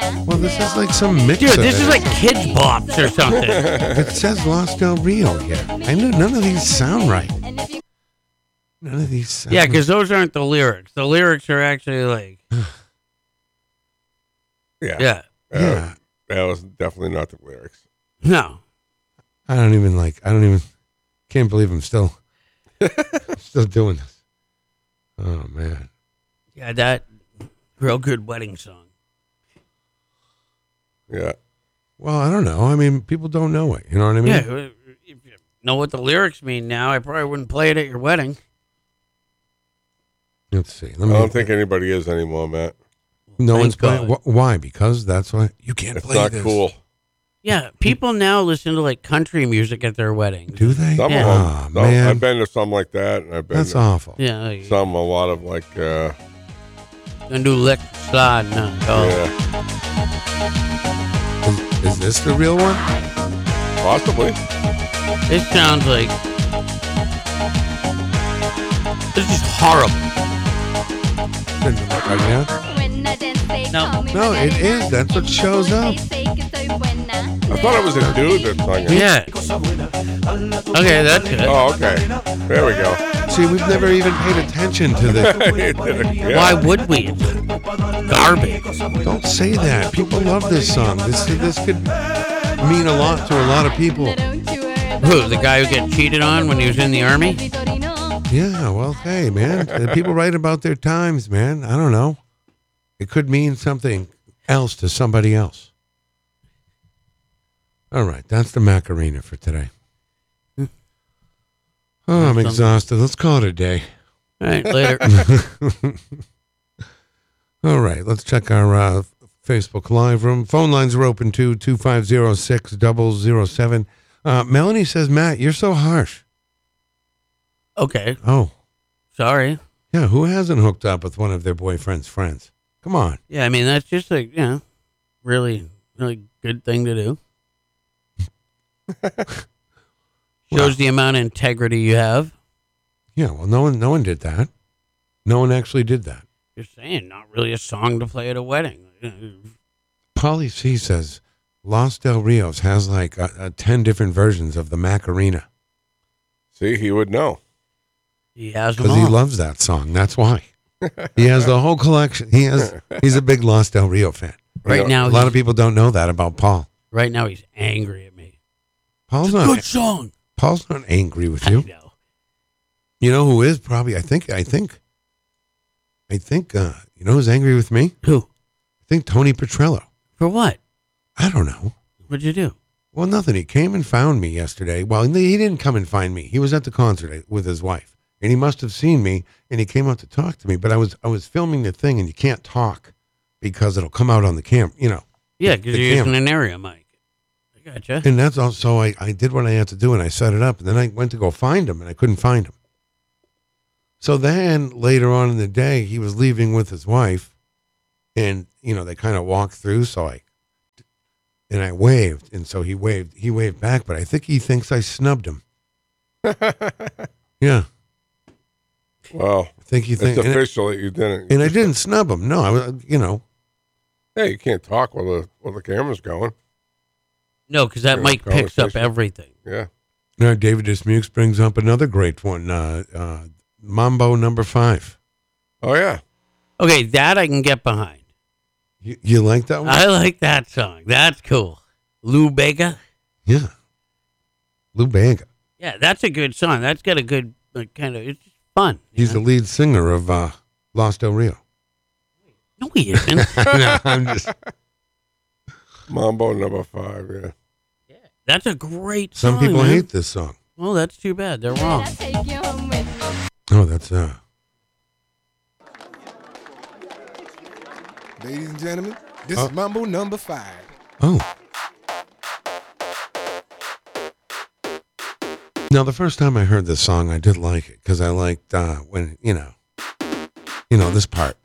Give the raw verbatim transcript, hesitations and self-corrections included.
Well, this is like some mix. Dude, of this it. is like Kids Bops or something. It says Los Del Rio here. I knew none of these sound right. None of these sound Yeah, because those aren't the lyrics. The lyrics are actually like, Yeah. yeah, Uh, Yeah. That was definitely not the lyrics. no. I don't even like, I don't even, can't believe I'm still, still doing this. Oh, man. Yeah, that real good wedding song. Yeah. Well, I don't know. I mean, people don't know it. You know what I mean? Yeah, if you know what the lyrics mean now, I probably wouldn't play it at your wedding. Let's see. Let I me, don't think anybody is anymore, Matt. no Thank one's playing. God. Wh- Why? Because that's why you can't It's play not this. cool. Yeah, people now listen to like country music at their weddings. Do they? Some Yeah. of Oh, them. Some- man. I've been to some like that, and I've been That's to awful. Yeah, like, some, a lot of like, uh, gonna do lick slide now. Oh. yeah, Is, is this the real one? possibly. This sounds like this is horrible. Yeah. No. No, it is. That's what shows up. I thought it was a dude that sung it. Yeah. Okay, that's good. Oh, okay. There we go. See, we've never even paid attention to this. Yeah. Why would we? It's garbage. Don't say that. People love this song. This this could mean a lot to a lot of people. Who? The guy who got cheated on when he was in the army? Yeah, well, hey, man. uh, People write about their times, man. I don't know. It could mean something else to somebody else. All right, that's the Macarena for today. Oh, I'm exhausted. Let's call it a day. All right, later. All right, let's check our uh, Facebook Live room. Phone lines are open to two five zero six zero zero seven. Uh, Melanie says, Matt, you're so harsh. Okay, Oh, sorry. yeah, who hasn't hooked up with one of their boyfriend's friends? Come on. Yeah, I mean that's just like you know, really, really good thing to do. Shows the amount of integrity you have. Yeah, well, no one, no one did that. No one actually did that. Just saying, not really a song to play at a wedding. Polly C says, Los Del Rios has like uh, uh, ten different versions of the Macarena See, he would know. He has them because he all. loves that song. That's why. He has the whole collection. He has. He's a big Los Del Rio fan. Right Yeah. now, A lot he's- of people don't know that about Paul. Right now, he's angry at me. Paul's Good not. song. Paul's not angry with I you. know. You know who is probably? I think. I think. I think. Uh, you know who's angry with me? Who? I think Tony Petrello. For what? I don't know. What'd you do? Well, nothing. He came and found me yesterday. Well, he didn't come and find me. He was at the concert with his wife, and he must have seen me, and he came out to talk to me. But I was I was filming the thing, and you can't talk because it'll come out on the camera, you know. Yeah, because The you're camera. using an area mic. I gotcha. And that's also I I did what I had to do, and I set it up, and then I went to go find him, and I couldn't find him. So then later on in the day, he was leaving with his wife, and you know they kind of walked through. So I and I waved, and so he waved. He waved back, but I think he thinks I snubbed him. Yeah, Well, I think he it's thinks. And, official that you didn't. and I didn't snub him. No, I was, you know. Hey, you can't talk while the while the camera's going. No, because that Yeah, mic picks up conversation. everything. Yeah. Now David Dismukes brings up another great one. Uh, uh, Mambo number five. Oh yeah. Okay, that I can get behind. You, you like that one? I like that song. That's cool. Lou Bega. Yeah. Lou Bega. Yeah, that's a good song. That's got a good like, kind of. It's fun. you He's know? the lead singer of uh, Los Del Rio. No, he isn't. No, I'm just. Mambo number five. Yeah. That's a great song. Some people man. hate this song. Well, that's too bad. They're wrong. Oh, that's uh. Ladies and gentlemen, this Oh. is Mambo number five. Oh. Now, the first time I heard this song, I did like it because I liked uh, when you know, you know this part.